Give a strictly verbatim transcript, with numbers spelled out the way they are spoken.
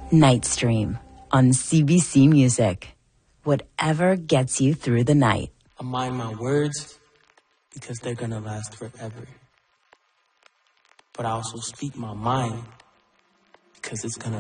Nightstream on C B C Music. Whatever gets you through the night. I mind my words because they're gonna last forever. But I also speak my mind because it's gonna